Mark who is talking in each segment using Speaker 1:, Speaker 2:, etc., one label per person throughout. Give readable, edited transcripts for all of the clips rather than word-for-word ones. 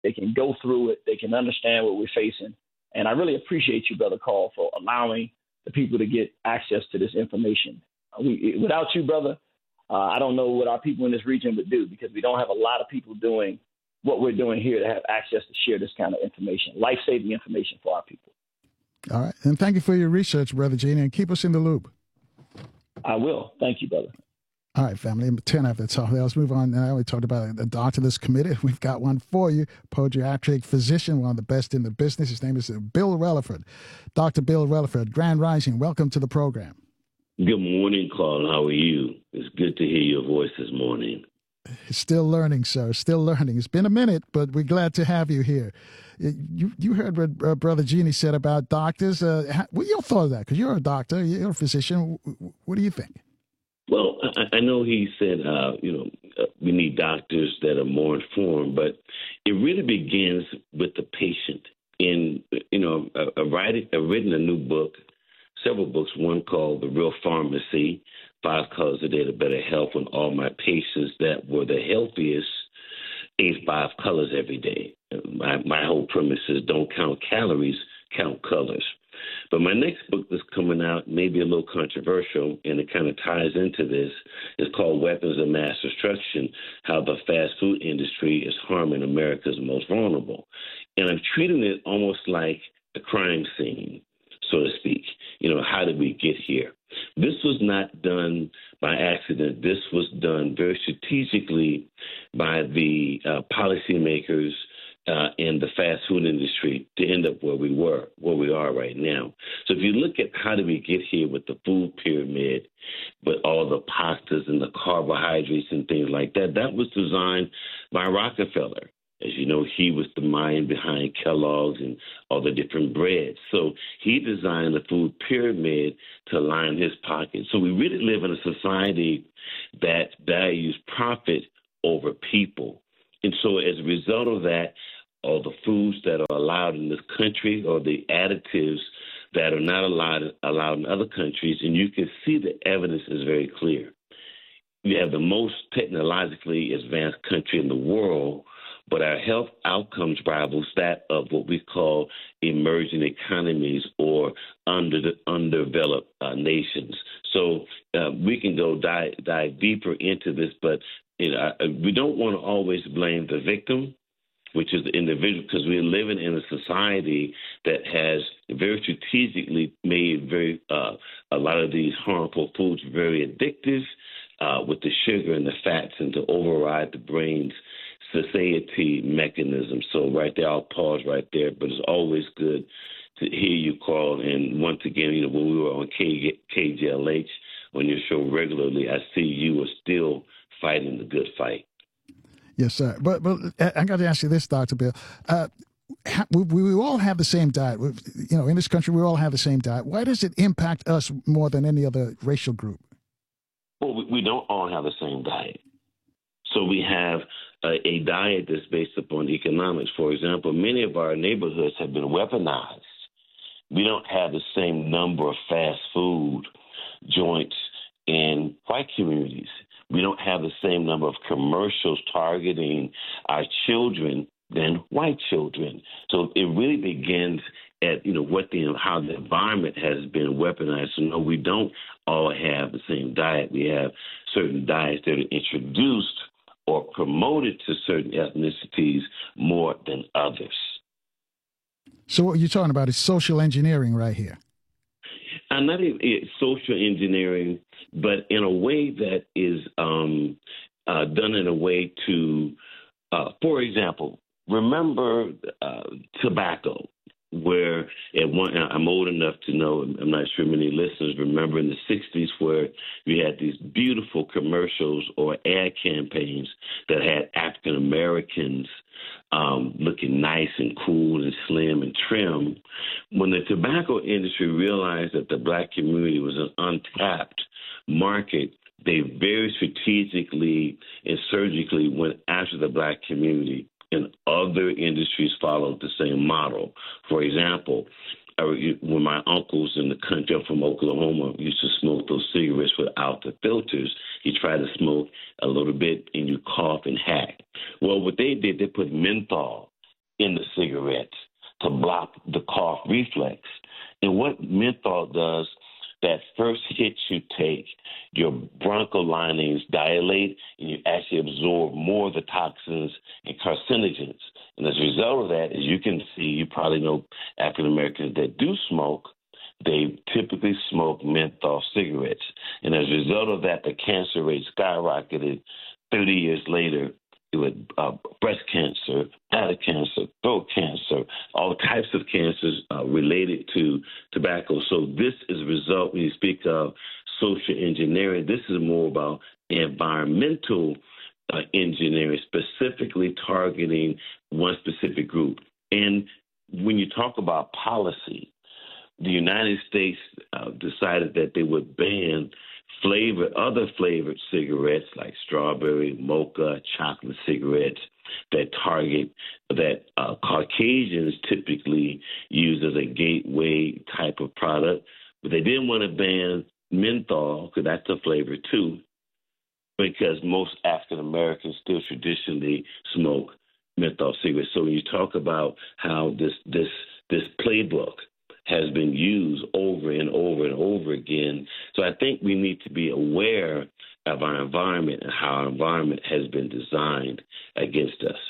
Speaker 1: They can go through it. They can understand what we're facing. And I really appreciate you, Brother Carl, for allowing the people to get access to this information. Without you, brother, I don't know what our people in this region would do, because we don't have a lot of people doing what we're doing here to have access to share this kind of information, life-saving information for our people.
Speaker 2: All right. And thank you for your research, Brother Genie, and keep us in the loop.
Speaker 1: I will. Thank you, brother.
Speaker 2: All right, family. 10 after 12. Let's move on now. We talked about a doctor that's committed. We've got one for you, podiatric physician, one of the best in the business. His name is Bill Relaford. Dr. Bill Relaford, Grand Rising. Welcome to the program.
Speaker 3: Good morning, Carl. How are you? It's good to hear your voice this morning.
Speaker 2: Still learning, sir. Still learning. It's been a minute, but we're glad to have you here. You heard what Brother Genie said about doctors. What your thought of that? Because you're a doctor, you're a physician. What do you think?
Speaker 3: Well, I know he said, we need doctors that are more informed, but it really begins with the patient. And, I've written a new book, several books, one called The Real Pharmacy, 5 Colors a Day to Better Health, on all my patients that were the healthiest ate 5 colors every day. My whole premise is don't count calories, count colors. But my next book that's coming out may be a little controversial, and it kind of ties into this. It's called Weapons of Mass Destruction, How the Fast Food Industry is Harming America's Most Vulnerable. And I'm treating it almost like a crime scene, so to speak. How did we get here? This was not done by accident. This was done very strategically by the policymakers in the fast food industry to end up where we are right now. So if you look at how did we get here with the food pyramid, with all the pastas and the carbohydrates and things like that, that was designed by Rockefeller. As you know, he was the mind behind Kellogg's and all the different breads. So he designed the food pyramid to line his pocket. So we really live in a society that values profit over people. And so as a result of that, all the foods that are allowed in this country, or the additives that are not allowed in other countries, and you can see the evidence is very clear. We have the most technologically advanced country in the world, but our health outcomes rivals that of what we call emerging economies or underdeveloped nations. So we can go dive deeper into this, but we don't want to always blame the victim, which is the individual, because we're living in a society that has very strategically made a lot of these harmful foods very addictive with the sugar and the fats, and to override the brain's satiety mechanism. So right there, I'll pause right there, but it's always good to hear you, Carl. And once again, when we were on KJLH, on your show regularly, I see you are still fighting the good fight.
Speaker 2: Yes, sir. But I got to ask you this, Dr. Bill. We all have the same diet. In this country, we all have the same diet. Why does it impact us more than any other racial group?
Speaker 3: Well, we don't all have the same diet. So we have a diet that's based upon economics. For example, many of our neighborhoods have been weaponized. We don't have the same number of fast food joints in white communities. We don't have the same number of commercials targeting our children than white children. So it really begins at how the environment has been weaponized. So no, we don't all have the same diet. We have certain diets that are introduced or promoted to certain ethnicities more than others.
Speaker 2: So what you're talking about is social engineering right here.
Speaker 3: Not even social engineering, but in a way that is done in a way to, for example, remember tobacco, where I'm old enough to know, I'm not sure many listeners remember in the 60s, where we had these beautiful commercials or ad campaigns that had African Americans looking nice and cool and slim and trim. When the tobacco industry realized that the Black community was an untapped market, they very strategically and surgically went after the Black community, and other industries followed the same model. For example, when my uncles in the country, I'm from Oklahoma, used to smoke those cigarettes without the filters, you try to smoke a little bit and you cough and hack. Well, what they did, they put menthol in the cigarettes to block the cough reflex. And what menthol does, that first hit you take, your bronchial linings dilate and you actually absorb more of the toxins and carcinogens. And as a result of that, as you can see, you probably know African Americans that do smoke, they typically smoke menthol cigarettes. And as a result of that, the cancer rate skyrocketed 30 years later with breast cancer, bladder cancer, throat cancer, all types of cancers related to tobacco. So this is a result when you speak of social engineering. This is more about environmental engineering, specifically targeting one specific group. And when you talk about policy, the United States decided that they would ban other flavored cigarettes like strawberry, mocha, chocolate cigarettes that target that Caucasians typically use as a gateway type of product. But they didn't want to ban menthol, because that's a flavor too, because most African Americans still traditionally smoke menthol cigarettes. So when you talk about how this playbook has been used over and over and over again. So I think we need to be aware of our environment and how our environment has been designed against us.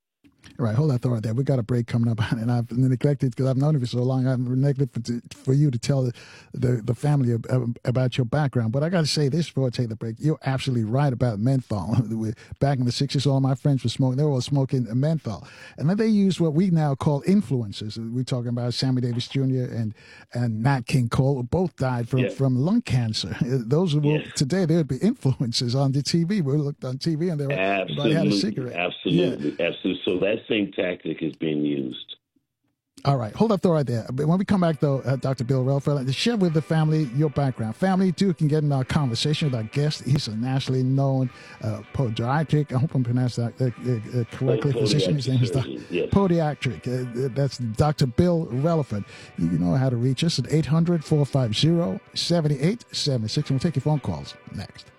Speaker 2: All right, hold that thought there. We got a break coming up, and I've neglected, because I've known you for so long, I've neglected for you to tell the family about your background. But I got to say this before I take the break. You're absolutely right about menthol. Back in the 60s, all my friends were smoking. They were all smoking menthol. And then they used what we now call influencers. We're talking about Sammy Davis Jr. and Nat King Cole, who both died from lung cancer. Those were, today, there would be influencers on the TV. We looked on TV, and everybody had a cigarette.
Speaker 3: Absolutely. So that same tactic is being used.
Speaker 2: All right. Hold that thought right there. But when we come back, though, Dr. Bill Relaford, share with the family your background. Family, too, can get in our conversation with our guest. He's a nationally known podiatric. I hope I'm pronouncing that correctly. Physician. His name is podiatric. That's Dr. Bill Relaford. You know how to reach us at 800-450-7876. And we'll take your phone calls next.